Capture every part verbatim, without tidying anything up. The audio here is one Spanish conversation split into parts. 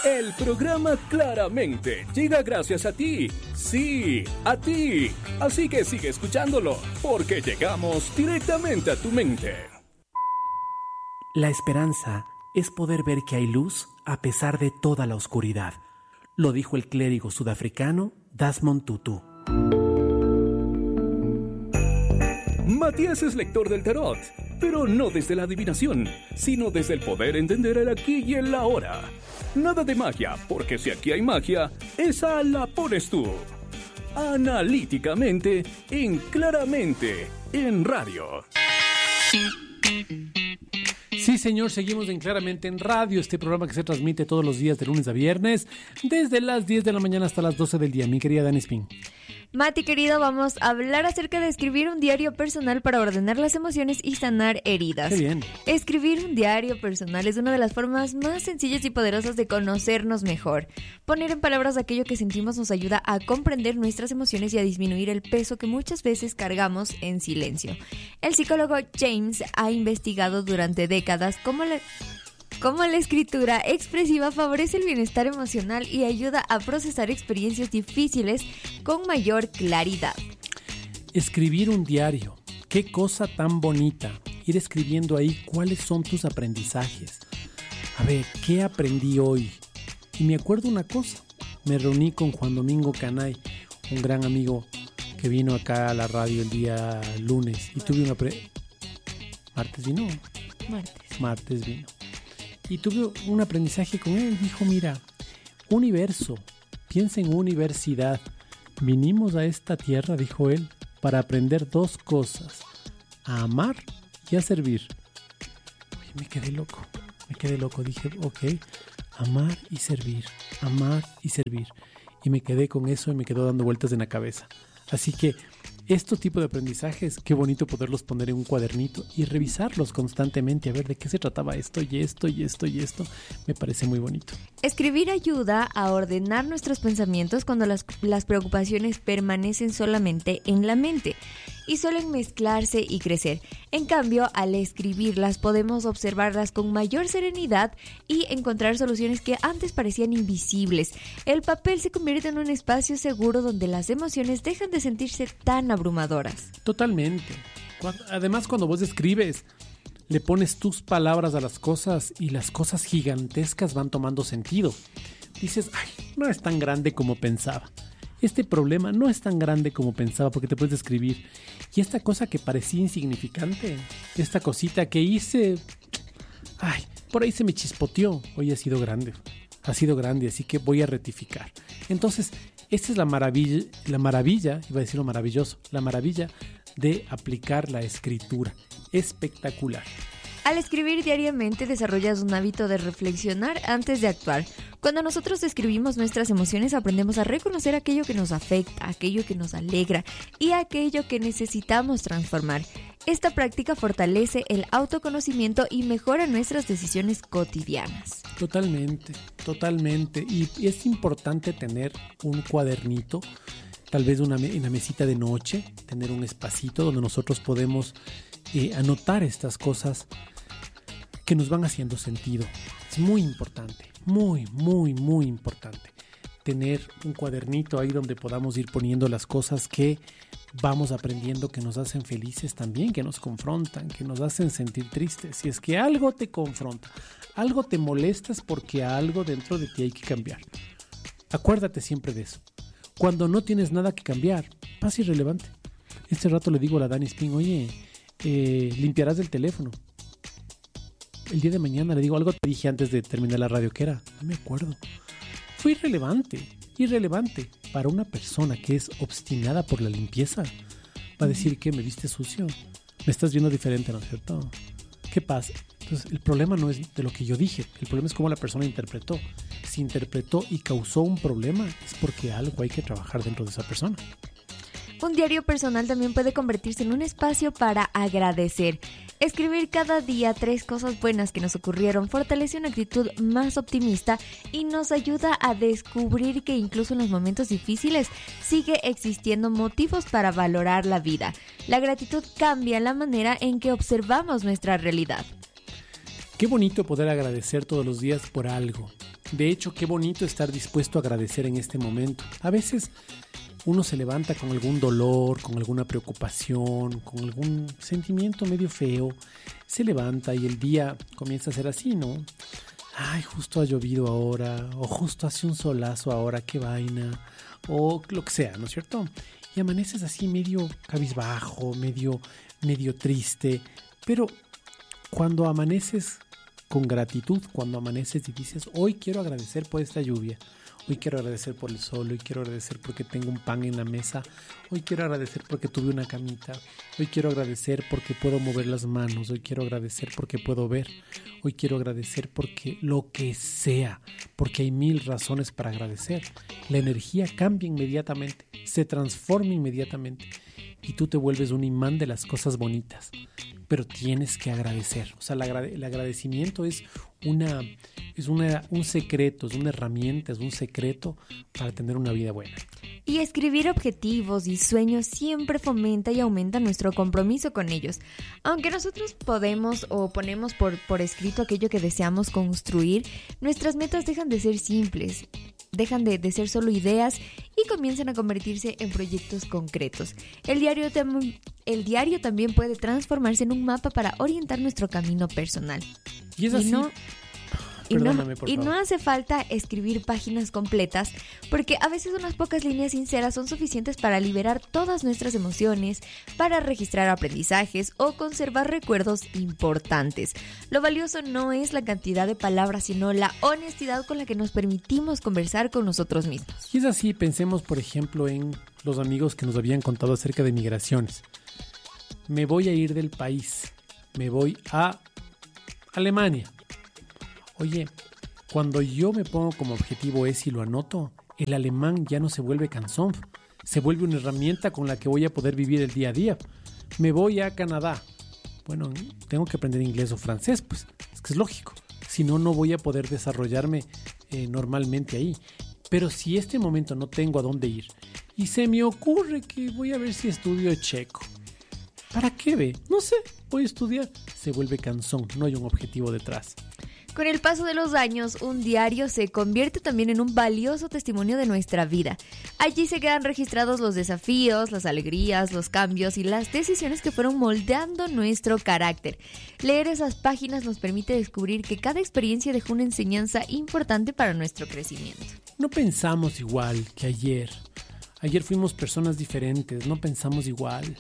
El programa Claramente llega gracias a ti. Sí, a ti. Así que sigue escuchándolo, porque llegamos directamente a tu mente. La esperanza es poder ver que hay luz a pesar de toda la oscuridad. Lo dijo el clérigo sudafricano Desmond Tutu. Matías es lector del tarot, pero no desde la adivinación, sino desde el poder entender el aquí y el ahora. Nada de magia, porque si aquí hay magia, esa la pones tú. Analíticamente, en Claramente, en radio. Sí, señor, seguimos en Claramente en Radio, este programa que se transmite todos los días de lunes a viernes, desde las diez de la mañana hasta las doce del día. Mi querida Dani Spin. Mati, querido, vamos a hablar acerca de escribir un diario personal para ordenar las emociones y sanar heridas. Qué bien. Escribir un diario personal es una de las formas más sencillas y poderosas de conocernos mejor. Poner en palabras aquello que sentimos nos ayuda a comprender nuestras emociones y a disminuir el peso que muchas veces cargamos en silencio. El psicólogo James ha investigado durante décadas cómo la... Cómo la escritura expresiva favorece el bienestar emocional y ayuda a procesar experiencias difíciles con mayor claridad. Escribir un diario, qué cosa tan bonita. Ir escribiendo ahí cuáles son tus aprendizajes. A ver, ¿qué aprendí hoy? Y me acuerdo una cosa. Me reuní con Juan Domingo Canay, un gran amigo que vino acá a la radio el día lunes. Y tuve una... Pre... ¿Martes vino? Martes. Martes vino. Y tuve un aprendizaje con él. Dijo, mira, universo, piensa en universidad. Vinimos a esta tierra, dijo él, para aprender dos cosas. A amar y a servir. Oye, me quedé loco. Me quedé loco. Dije, ok, amar y servir. Amar y servir. Y me quedé con eso y me quedó dando vueltas en la cabeza. Así que estos tipos de aprendizajes, qué bonito poderlos poner en un cuadernito y revisarlos constantemente a ver de qué se trataba esto y esto y esto y esto. Me parece muy bonito. Escribir ayuda a ordenar nuestros pensamientos cuando las, las preocupaciones permanecen solamente en la mente y suelen mezclarse y crecer. En cambio, al escribirlas podemos observarlas con mayor serenidad y encontrar soluciones que antes parecían invisibles. El papel se convierte en un espacio seguro donde las emociones dejan de sentirse tan abrumadoras. Totalmente. Cuando, además, cuando vos escribes, le pones tus palabras a las cosas y las cosas gigantescas van tomando sentido. Dices, ay, no es tan grande como pensaba. Este problema no es tan grande como pensaba porque te puedes escribir. Y esta cosa que parecía insignificante, esta cosita que hice, ay, por ahí se me chispoteó. Hoy ha sido grande, ha sido grande, así que voy a rectificar. Entonces, esta es la maravilla, la maravilla, iba a decir lo maravilloso, la maravilla de aplicar la escritura. Espectacular. Al escribir diariamente desarrollas un hábito de reflexionar antes de actuar. Cuando nosotros escribimos nuestras emociones aprendemos a reconocer aquello que nos afecta, aquello que nos alegra y aquello que necesitamos transformar. Esta práctica fortalece el autoconocimiento y mejora nuestras decisiones cotidianas. Totalmente, totalmente. Y, y es importante tener un cuadernito, tal vez una, una mesita de noche, tener un espacito donde nosotros podemos eh, anotar estas cosas que nos van haciendo sentido. Es muy importante, muy, muy, muy importante tener un cuadernito ahí donde podamos ir poniendo las cosas que vamos aprendiendo, que nos hacen felices también, que nos confrontan, que nos hacen sentir tristes. Si es que algo te confronta, algo te molesta, es porque algo dentro de ti hay que cambiar. Acuérdate siempre de eso. Cuando no tienes nada que cambiar, pasa irrelevante. Este rato le digo a la Dani Spin, oye, eh, limpiarás el teléfono. El día de mañana le digo, algo te dije antes de terminar la radio, ¿qué era? No me acuerdo. Fue irrelevante, irrelevante. Para una persona que es obstinada por la limpieza, va a decir que me viste sucio, me estás viendo diferente, ¿no es cierto? ¿Qué pasa? Entonces, el problema no es de lo que yo dije, el problema es cómo la persona interpretó. Si interpretó y causó un problema, es porque algo hay que trabajar dentro de esa persona. Un diario personal también puede convertirse en un espacio para agradecer. Escribir cada día tres cosas buenas que nos ocurrieron fortalece una actitud más optimista y nos ayuda a descubrir que incluso en los momentos difíciles sigue existiendo motivos para valorar la vida. La gratitud cambia la manera en que observamos nuestra realidad. Qué bonito poder agradecer todos los días por algo. De hecho, qué bonito estar dispuesto a agradecer en este momento. A veces uno se levanta con algún dolor, con alguna preocupación, con algún sentimiento medio feo. Se levanta y el día comienza a ser así, ¿no? Ay, justo ha llovido ahora, o justo hace un solazo ahora, qué vaina, o lo que sea, ¿no es cierto? Y amaneces así medio cabizbajo, medio, medio triste, pero cuando amaneces con gratitud, cuando amaneces y dices, hoy quiero agradecer por esta lluvia, hoy quiero agradecer por el sol, hoy quiero agradecer porque tengo un pan en la mesa, hoy quiero agradecer porque tuve una camita, hoy quiero agradecer porque puedo mover las manos, hoy quiero agradecer porque puedo ver, hoy quiero agradecer porque lo que sea, porque hay mil razones para agradecer. La energía cambia inmediatamente, se transforma inmediatamente y tú te vuelves un imán de las cosas bonitas. Pero tienes que agradecer. O sea, el, agrade- el agradecimiento es, una, es una, un secreto, es una herramienta, es un secreto para tener una vida buena. Y escribir objetivos y sueños siempre fomenta y aumenta nuestro compromiso con ellos. Aunque nosotros podemos o ponemos por, por escrito aquello que deseamos construir, nuestras metas dejan de ser simples. Dejan de, de ser solo ideas y comienzan a convertirse en proyectos concretos. El diario, tam- el diario también puede transformarse en un mapa para orientar nuestro camino personal. Y es así. Y no, y no, Perdóname, por y favor. no hace falta escribir páginas completas, porque a veces unas pocas líneas sinceras son suficientes para liberar todas nuestras emociones, para registrar aprendizajes o conservar recuerdos importantes. Lo valioso no es la cantidad de palabras, sino la honestidad con la que nos permitimos conversar con nosotros mismos. Y es así, pensemos por ejemplo en los amigos que nos habían contado acerca de migraciones. Me voy a ir del país, me voy a Alemania. Oye, cuando yo me pongo como objetivo ese y lo anoto, el alemán ya no se vuelve canzón, se vuelve una herramienta con la que voy a poder vivir el día a día. Me voy a Canadá. Bueno, tengo que aprender inglés o francés, pues es que es lógico. Si no, no voy a poder desarrollarme eh, normalmente ahí. Pero si este momento no tengo a dónde ir y se me ocurre que voy a ver si estudio checo. ¿Para qué ve? No sé, voy a estudiar. Se vuelve canzón, no hay un objetivo detrás. Con el paso de los años, un diario se convierte también en un valioso testimonio de nuestra vida. Allí se quedan registrados los desafíos, las alegrías, los cambios y las decisiones que fueron moldeando nuestro carácter. Leer esas páginas nos permite descubrir que cada experiencia dejó una enseñanza importante para nuestro crecimiento. No pensamos igual que ayer. Ayer fuimos personas diferentes, no pensamos igual.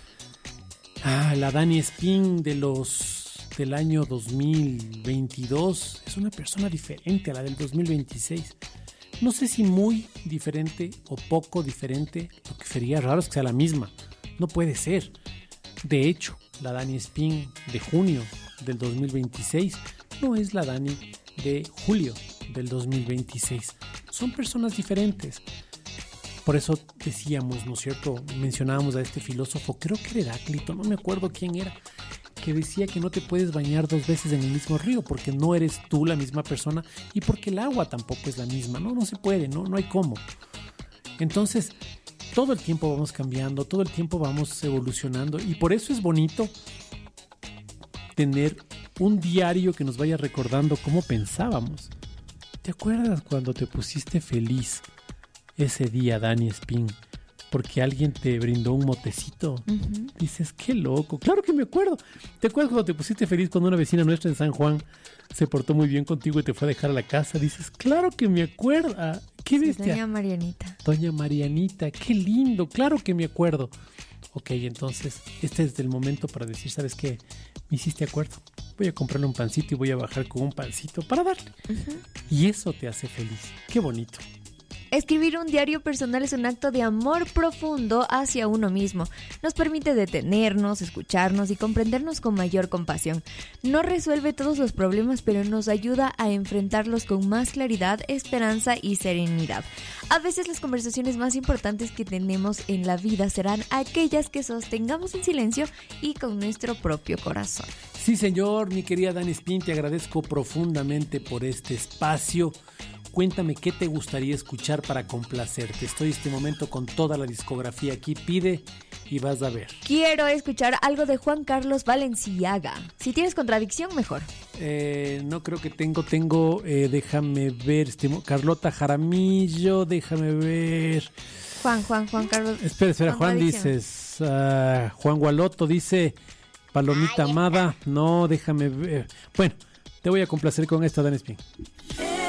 Ah, la Dani Spin de los... del año dos mil veintidós es una persona diferente a la del dos mil veintiséis. No sé si muy diferente o poco diferente, lo que sería raro es que sea la misma. No puede ser. De hecho, la Dani Spin de junio del dos mil veintiséis no es la Dani de julio del dos mil veintiséis. Son personas diferentes. Por eso decíamos, ¿no es cierto? Mencionábamos a este filósofo, creo que era Heráclito, no me acuerdo quién era, que decía que no te puedes bañar dos veces en el mismo río porque no eres tú la misma persona y porque el agua tampoco es la misma, no, no se puede, no, no hay cómo. Entonces, todo el tiempo vamos cambiando, todo el tiempo vamos evolucionando y por eso es bonito tener un diario que nos vaya recordando cómo pensábamos. ¿Te acuerdas cuando te pusiste feliz ese día, Dani Spin? Porque alguien te brindó un motecito. Uh-huh. Dices, qué loco. Claro que me acuerdo. ¿Te acuerdas cuando te pusiste feliz cuando una vecina nuestra en San Juan se portó muy bien contigo y te fue a dejar a la casa? Dices, claro que me acuerdo. Ah, ¿qué sí, bestia? Doña Marianita. Doña Marianita, qué lindo. Claro que me acuerdo. Ok, entonces, este es el momento para decir, ¿sabes qué? Me hiciste acuerdo. Voy a comprarle un pancito y voy a bajar con un pancito para darle. Uh-huh. Y eso te hace feliz. Qué bonito. Escribir un diario personal es un acto de amor profundo hacia uno mismo. Nos permite detenernos, escucharnos y comprendernos con mayor compasión. No resuelve todos los problemas, pero nos ayuda a enfrentarlos con más claridad, esperanza y serenidad. A veces las conversaciones más importantes que tenemos en la vida serán aquellas que sostengamos en silencio y con nuestro propio corazón. Sí, señor, mi querida Dani Spin, te agradezco profundamente por este espacio. Cuéntame qué te gustaría escuchar para complacerte. Estoy en este momento con toda la discografía aquí. Pide y vas a ver. Quiero escuchar algo de Juan Carlos Valenciaga. Si tienes contradicción, mejor. Eh, no creo que tengo, tengo, eh, déjame ver, estimo, Carlota Jaramillo, déjame ver. Juan, Juan, Juan Carlos. Espera, espera, Juan dices, uh, Juan Gualoto dice, Palomita Amada, no, déjame ver. Bueno, te voy a complacer con esta, Dan Spin.